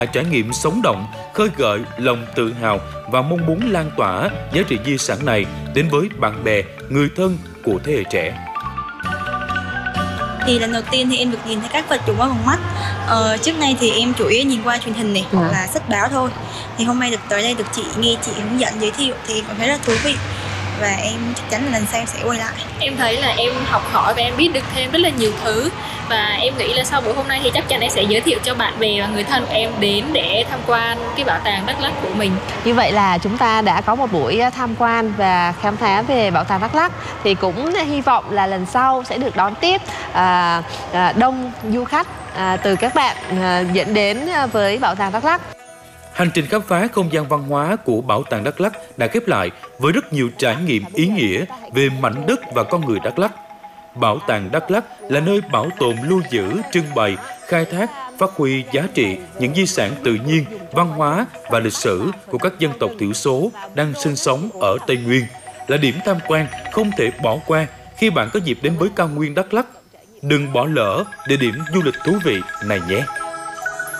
Trải nghiệm sống động, khơi gợi lòng tự hào và mong muốn lan tỏa giá trị di sản này đến với bạn bè, người thân của thế hệ trẻ. Thì lần đầu tiên thì em được nhìn thấy các vật dụng qua bằng mắt. Trước nay thì em chủ yếu nhìn qua truyền hình này hoặc là sách báo thôi. Thì hôm nay được tới đây được nghe chị hướng dẫn giới thiệu thì em cảm thấy rất thú vị. Và em chắc chắn là lần sau em sẽ quay lại. Em thấy là em học hỏi và em biết được thêm rất là nhiều thứ. Và em nghĩ là sau buổi hôm nay thì chắc chắn em sẽ giới thiệu cho bạn bè và người thân của em đến để tham quan cái bảo tàng Đắk Lắk của mình. Như vậy là chúng ta đã có một buổi tham quan và khám phá về bảo tàng Đắk Lắk. Thì cũng hy vọng là lần sau sẽ được đón tiếp đông du khách từ các bạn dẫn đến với bảo tàng Đắk Lắk. Hành trình khám phá không gian văn hóa của Bảo tàng Đắk Lắk đã khép lại với rất nhiều trải nghiệm ý nghĩa về mảnh đất và con người Đắk Lắk. Bảo tàng Đắk Lắk là nơi bảo tồn, lưu giữ, trưng bày, khai thác, phát huy giá trị những di sản tự nhiên, văn hóa và lịch sử của các dân tộc thiểu số đang sinh sống ở Tây Nguyên, là điểm tham quan không thể bỏ qua khi bạn có dịp đến với cao nguyên Đắk Lắk. Đừng bỏ lỡ địa điểm du lịch thú vị này nhé!